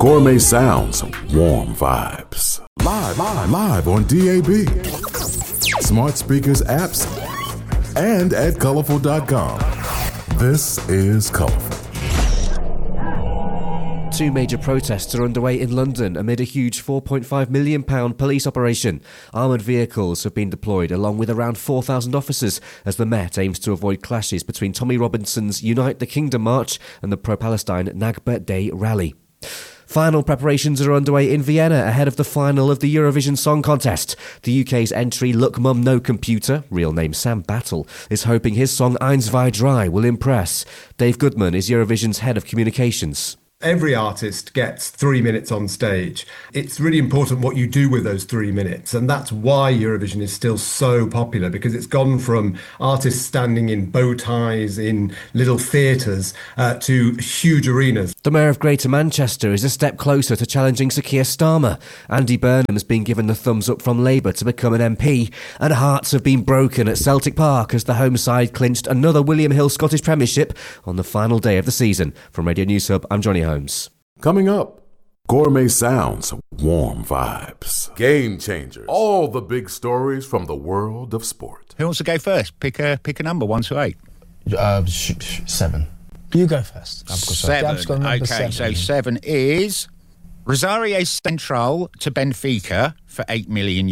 Gourmet sounds, warm vibes. Live on DAB. Smart speakers, apps, and at colorful.com. This is Colorful. Two major protests are underway in London amid a huge £4.5 million police operation. Armoured vehicles have been deployed along with around 4,000 officers as the Met aims to avoid clashes between Tommy Robinson's Unite the Kingdom March and the pro-Palestine Nakba Day rally. Final preparations are underway in Vienna ahead of the final of the Eurovision Song Contest. The UK's entry Look Mum No Computer, real name Sam Battle, is hoping his song Eins Zwei Drei will impress. Dave Goodman is Eurovision's head of communications. Every artist gets 3 minutes on stage. It's really important what you do with those 3 minutes. And that's why Eurovision is still so popular, because it's gone from artists standing in bow ties in little theatres to huge arenas. The Mayor of Greater Manchester is a step closer to challenging Sir Keir Starmer. Andy Burnham's been given the thumbs up from Labour to become an MP. And hearts have been broken at Celtic Park as the home side clinched another William Hill Scottish Premiership on the final day of the season. From Radio News Hub, I'm Johnny Holmes. Coming up, Gourmet sounds, warm vibes. Game changers. All the big stories from the world of sport. Who wants to go first? Pick a number, 1 to 8. 7. You go first. 7. Okay, so 7 is Rosario Central to Benfica for €8 million.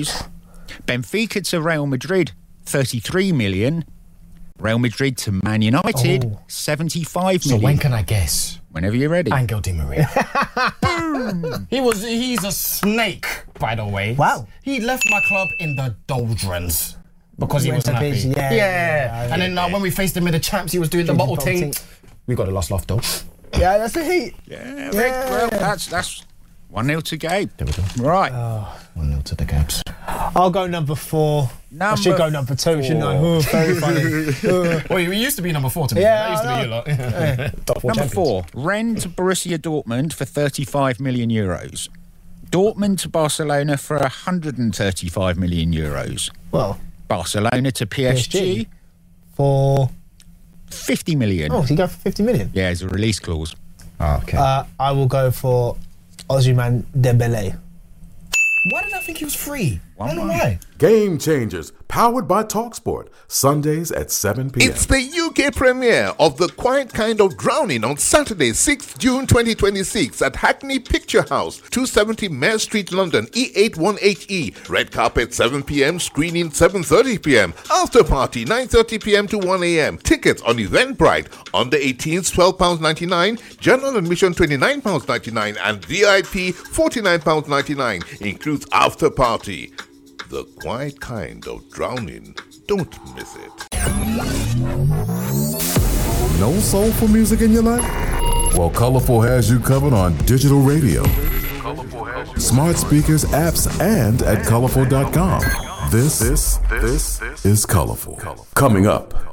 Benfica to Real Madrid, 33 million. Real Madrid to Man United, 75 million. So when can I guess? Whenever you're ready. Angel Di Maria. Boom! He's a snake, by the way. Wow. He left my club in the doldrums because he Went wasn't to happy. base, yeah. And then when we faced him in the champs, he was doing the bottle thing. We got the last laugh though. Yeah, that's the heat. Yeah, well, that's 1-0 to Gabe. There we go. Right. 1-0 to the Gabs. I'll go number 4. I should go number 2, shouldn't I? Oh, very funny. Well, we used to be number 4 to me. Yeah, That used to be you lot. Top 4 Number champions. 4, Rennes to Borussia Dortmund for €35 million. Dortmund to Barcelona for €135 million. Well, Barcelona to PSG for $50 million. Oh, so you go for 50 million? Yeah, it's a release clause. Oh, okay. I will go for Ousmane Dembélé. Why did I think he was free? I don't know 1-1. why. Game changers, powered by TalkSport, Sundays at 7 p.m. It's the UK premiere of The Quiet Kind of Drowning on Saturday, 6th June 2026 at Hackney Picture House, 270 Mare Street, London, E81HE. Red carpet 7 p.m, screening 7:30 p.m. After party 9:30 p.m. to 1 a.m. Tickets on Eventbrite. Under 18s £12.99, general admission £29.99 and VIP £49.99. Includes after party. The Quiet Kind of Drowning. Don't miss it. No soulful music in your life? Well, Colorful has you covered on digital radio, smart speakers, apps, and at colorful.com. This is Colorful. Coming up,